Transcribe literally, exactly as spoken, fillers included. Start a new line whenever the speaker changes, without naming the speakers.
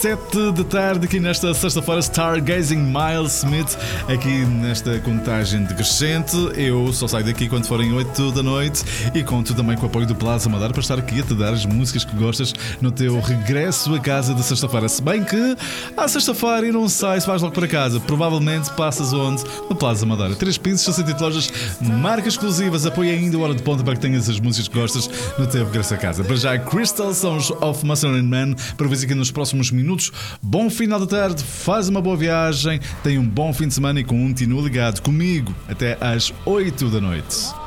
Sete da tarde aqui nesta sexta-feira, Stargazing Miles Smith, aqui nesta contagem decrescente. Eu só saio daqui quando forem oito da noite e conto também com o apoio do Plaza Amadora para estar aqui a te dar as músicas que gostas no teu regresso a casa de sexta-feira. Se bem que à sexta-feira e não sei se vais logo para casa, provavelmente passas onde? No Plaza Amadora. Três pisos, sessenta lojas, marcas exclusivas, apoia ainda a hora de ponta para que tenhas as músicas que gostas no teu regresso a casa. Para já, Crystal Sons of Muscle and Man, para ver aqui nos próximos minutos. Bom final de tarde, faz uma boa viagem, tenha um bom fim de semana e continua ligado comigo até às oito da noite.